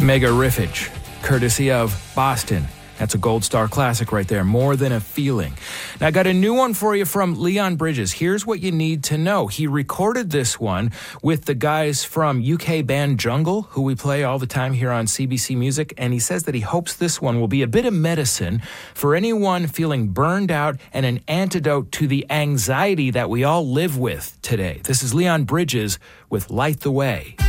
Megariffage, courtesy of Boston. That's a Gold Star classic right there. More Than a Feeling. Now, I got a new one for you from Leon Bridges. Here's what you need to know. He recorded this one with the guys from UK band Jungle, who we play all the time here on CBC Music, and he says that he hopes this one will be a bit of medicine for anyone feeling burned out and an antidote to the anxiety that we all live with today. This is Leon Bridges with Light the Way.